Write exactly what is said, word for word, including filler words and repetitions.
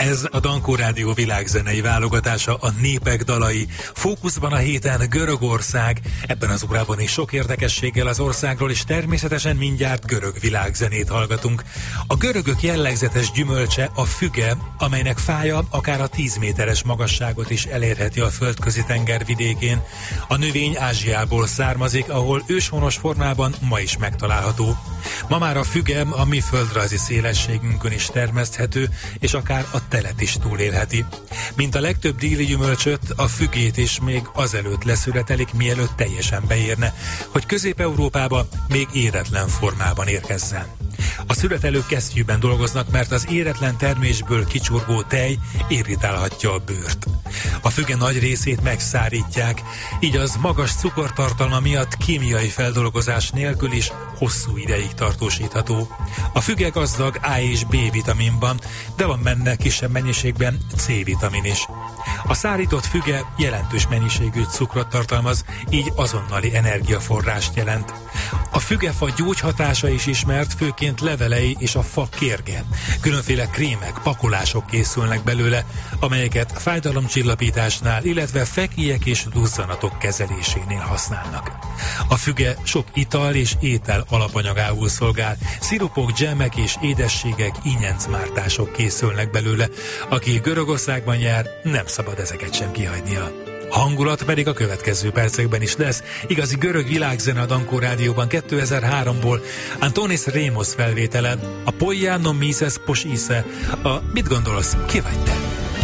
Ez a Dankó Rádió világzenei válogatása, a népek dalai. Fókuszban a héten Görögország. Ebben az órában is sok érdekességgel az országról, és természetesen mindjárt görög világzenét hallgatunk. A görögök jellegzetes gyümölcse a füge, amelynek fája akár a tíz méteres magasságot is elérheti a földközi tenger vidékén. A növény Ázsiából származik, ahol őshonos formában ma is megtalálható. Ma már a füge a mi földrajzi szélességünkön is termeszthető, és akár a telet is túlélheti. Mint a legtöbb déli gyümölcsöt, a fügét is még azelőtt leszületelik, mielőtt teljesen beérne, hogy Közép-Európába még éretlen formában érkezzen. A születelők kesztyűben dolgoznak, mert az éretlen termésből kicsurgó tej irritálhatja a bőrt. A füge nagy részét megszárítják, így az magas cukortartalma miatt kémiai feldolgozás nélkül is hosszú ideig tartósítható. A füge gazdag A és B vitaminban, de van benne kisebb mennyiségben C vitamin is. A szárított füge jelentős mennyiségű cukrot tartalmaz, így azonnali energiaforrást jelent. A fügefa gyógyhatása is ismert, főként levelei és a fa kérge. Különféle krémek, pakolások készülnek belőle, amelyeket fájdalomcsillapításnál, illetve fekélyek és duzzanatok kezelésénél használnak. A füge sok ital és étel alapanyagául szolgál, szirupok, dzsemek és édességek, ínyencmártások készülnek belőle. Aki Görögországban jár, nem szabad ezeket sem kihagynia. Hangulat pedig a következő percekben is lesz. Igazi görög világzene a Dankó Rádióban kétezer-háromból. Antonis Rémos felvétele, a Poiano Mises Posise, a Mit gondolsz, ki vagy te?